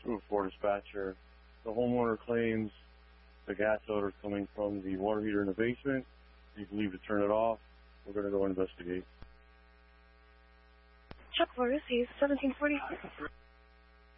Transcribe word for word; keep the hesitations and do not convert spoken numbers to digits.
Two four dispatcher. The homeowner claims the gas odor is coming from the water heater in the basement. You can leave to turn it off. We're going to go investigate. Chuck four received seventeen forty.